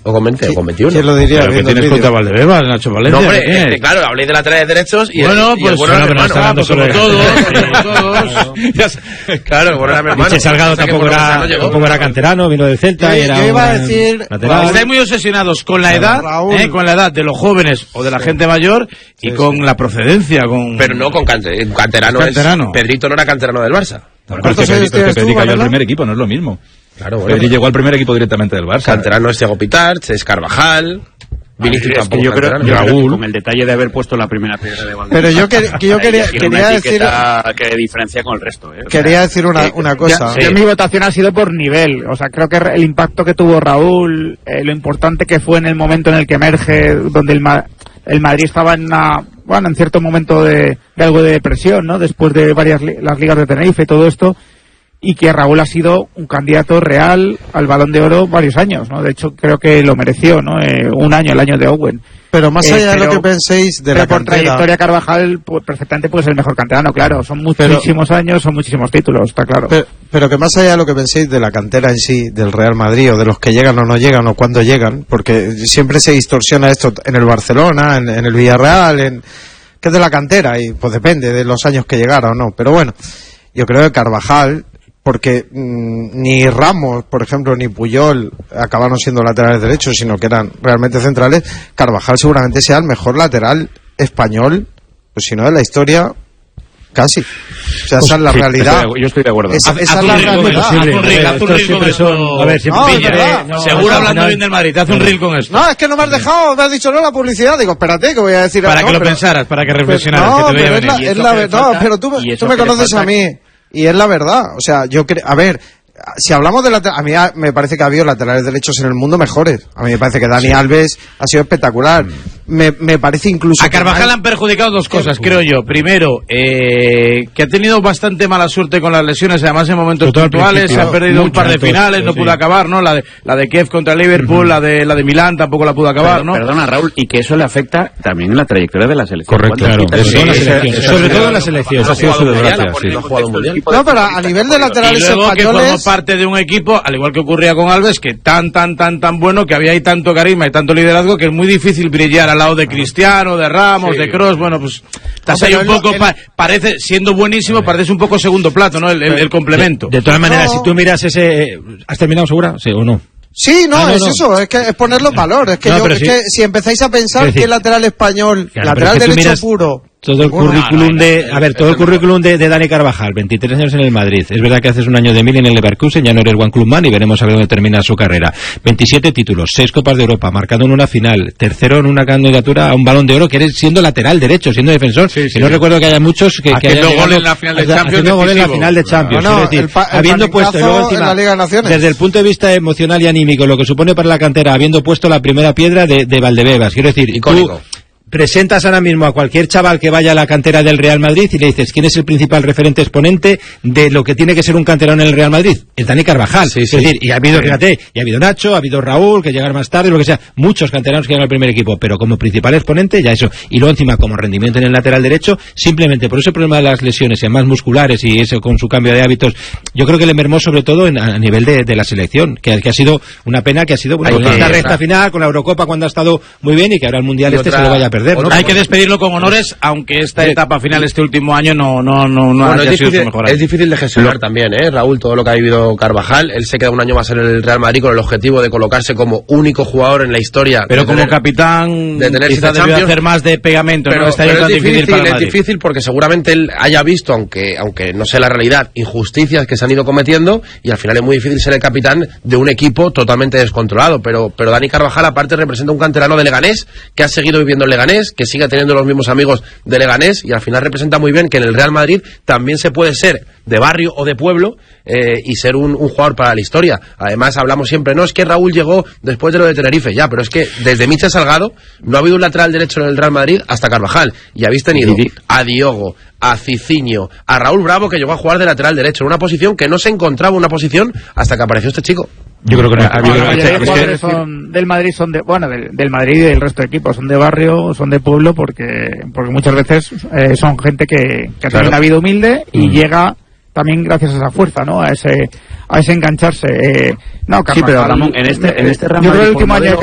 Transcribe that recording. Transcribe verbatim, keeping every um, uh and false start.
O con veinte, o con veintiuno. ¿Quién lo diría? Pero que tienes contra Valdebebas, Nacho Valencia. No, hombre, es que, claro, hablé de laterales derechos y bueno, el, y pues, el bueno no, era mi pero hermano. está hablando sobre todos, todos. Claro, el bueno era mi hermano. Michel Salgado tampoco era, tampoco era canterano, vino del Celta. Yo, y era yo iba a un decir... lateral. Estáis muy obsesionados con la edad, eh, con la edad de los jóvenes o de la gente mayor y sí, con sí. la procedencia, con... Pero no con cante, canterano. Canterano. Es, Pedrito no era canterano del Barça. ¿Cuántos años Pedri, tienes tú, Pedri cayó al Manolo? primer equipo, no es lo mismo. Claro, bueno. Pedri llegó al primer equipo directamente del Barça. Canterano es Thiago Pitarch, es Carvajal. Vinicius Es que tampoco yo creo, canterano. yo creo que Raúl. con el detalle de haber puesto la primera piedra de Valdebebas. Pero yo, que, que yo quería, Tiene una quería decir... etiqueta que diferencia con el resto. ¿eh? O Quería sea, decir una, que- una cosa. Yo, yo mi votación ha sido por nivel, o sea, creo que el impacto que tuvo Raúl, eh, lo importante que fue en el momento en el que emerge, donde el, Ma- el Madrid estaba en una, bueno, en cierto momento de, de algo de depresión, ¿no? Después de varias li- las ligas de Tenerife y todo esto, y que Raúl ha sido un candidato real al Balón de Oro varios años, ¿no? De hecho, creo que lo mereció, ¿no? Eh, un año, el año de Owen. Pero más Eh, allá de pero- lo que penséis de Pero la por cantera... trayectoria Carvajal, pues, perfectamente puede ser el mejor canterano, claro. Son muchísimos años, son muchísimos títulos, está claro. Pero, pero que más allá de lo que penséis de la cantera en sí, del Real Madrid, o de los que llegan o no llegan, o cuándo llegan, porque siempre se distorsiona esto en el Barcelona, en, en el Villarreal, en que es de la cantera, y pues depende de los años que llegara o no. Pero bueno, yo creo que Carvajal, porque mmm, ni Ramos, por ejemplo, ni Puyol acabaron siendo laterales derechos, sino que eran realmente centrales, Carvajal seguramente sea el mejor lateral español, pues si no de la historia... Casi. O sea, esa es la sí, realidad. estoy de- yo estoy de acuerdo. Esa, Haz- esa haz es un la reel con realidad. esto, haz un reel, haz un Estos reel con siempre esto. son- a ver, siempre No, es pillaré- verdad. no, Seguro no, hablando no, bien del Madrid, te hace un reel con esto. No, es que no me has dejado, me has dicho no la publicidad. Digo, espérate, que voy a decir Para no, que lo pero- pensaras, para que pero- reflexionaras, no, que te veía pero es la, venir. es Y la eso que verdad. le No, pero tú, falta- y eso tú me que le conoces falta a mí. Y es la verdad. O sea, yo creo. A ver. Si hablamos de lateral, a mí a- me parece que ha habido laterales derechos en el mundo mejores. A mí me parece que Dani Alves ha sido espectacular. Me, me parece incluso... A que Carvajal Mike- han perjudicado dos cosas, creo yo. Primero, eh, que ha tenido bastante mala suerte con las lesiones, además en momentos Sobre todo al puntuales, se principio. ha perdido un Mucho, par de entonces, finales, no sí. pudo acabar, ¿no? La de la de Kiev contra Liverpool, la de la de Milán tampoco la pudo acabar, Perdón- ¿no? Perdona, Raúl, y que eso le afecta también en la trayectoria de la selección. Correcto, ¿Cuántas claro. citas Sobre todo en la tiene? selección. Esa- Sobre esa- todo en la selección. Eso ha sido su desgracia, sí. No ha jugado un mundial. No, pero a nivel de Y laterales luego que formó españoles... parte de un equipo, al igual que ocurría con Alves, que tan, tan, tan, tan bueno, que había ahí tanto carisma y tanto liderazgo, que es muy difícil brillar al lado de Cristiano, de Ramos, Sí. de Kroos. Bueno, pues estás No, ahí pero un él- poco, él- pa- parece, siendo buenísimo, parece un poco segundo plato, ¿no? El, el- el complemento. De todas maneras, No. si tú miras ese... ¿Has terminado, segura? Sí o no. Sí, no, Ah, no, es no. eso, es que es ponerlo en valor. Es que, No, yo, pero es sí. que si empezáis a pensar Es decir, que lateral español, claro, lateral pero es que tú derecho miras puro... Todo el Bueno, currículum de... A ver, todo el currículum de, de Dani Carvajal, veintitrés años en el Madrid. Es verdad que haces un año de mil en el Leverkusen, ya no eres One Club Man y veremos a ver dónde termina su carrera. veintisiete títulos, seis Copas de Europa, marcado en una final, tercero en una candidatura a un Balón de Oro, que eres siendo lateral derecho, siendo defensor. Sí, sí, y no sí. recuerdo que haya muchos que, que Haciendo hayan gol llegado- en la final de haciendo Champions gol en la decisivo. final de Champions. No, no, es decir, el pa- el habiendo puesto, y luego panicazo en encima, la Liga de Naciones. desde el punto de vista emocional y anímico, lo que supone para la cantera, habiendo puesto la primera piedra de, de Valdebebas. Quiero decir, Icónico. tú presentas ahora mismo a cualquier chaval que vaya a la cantera del Real Madrid y le dices quién es el principal referente exponente de lo que tiene que ser un canterano en el Real Madrid. Es Dani Carvajal. Sí, es sí. decir, y ha habido, fíjate, y ha habido Nacho, ha habido Raúl, que llegaron más tarde, lo que sea, muchos canteranos que llegan al primer equipo, pero como principal exponente, ya eso. Y luego encima, como rendimiento en el lateral derecho, simplemente por ese problema de las lesiones, y más musculares y eso con su cambio de hábitos, yo creo que le mermó sobre todo en, a nivel de, de la selección, que, que ha sido una pena que ha sido, bueno, Hay con que- esta recta final, con la Eurocopa cuando ha estado muy bien y que ahora el Mundial Y este otra- se lo vaya a perder, ¿no? otra- Hay que despedirlo con honores, aunque esta etapa final, este último año, no, no, no, no Bueno, haya es, sido su difícil, mejor año. es difícil de gestionar también, ¿eh, Raúl? Todo lo que ha vivido Carvajal. Él se queda un año más en el Real Madrid con el objetivo de colocarse como único jugador en la historia. Pero de como tener- capitán, de tener quizás siete debió Champions. hacer más de pegamento, pero, ¿no? Este año pero tan es difícil, difícil, para es Madrid. difícil porque seguramente él haya visto, aunque aunque no sea la realidad, injusticias que se han ido cometiendo y al final es muy difícil ser el capitán de un equipo totalmente descontrolado. Pero, pero Dani Carvajal aparte representa un canterano de Leganés que ha seguido viviendo en Leganés, que sigue teniendo los mismos amigos de Leganés y al final representa muy bien que en el Real Madrid también se puede ser de barrio o de pueblo eh, y ser un, un jugador para la historia. Además hablamos siempre, no, es que Raúl llegó después de lo de Tenerife, ya, pero es que desde Michel Salgado no ha habido un lateral derecho en el Real Madrid hasta Carvajal y habéis tenido Didi. a Diogo, a Cicinho, a Raúl Bravo que llegó a jugar de lateral derecho en una posición que no se encontraba una posición hasta que apareció este chico. Yo creo que no ha Bueno, habido... la mayoría de es que- jugadores son del Madrid son de bueno del, del Madrid y del resto de equipos son de barrio, son de pueblo porque porque muchas veces eh, son gente que, que ha tenido Claro. una vida humilde y Mm. llega también gracias a esa fuerza, ¿no? A ese a ese engancharse. Eh, no, Sí, pero Carvajal- Ramón, en este, en este yo Real creo que Madrid el por último año de modelo-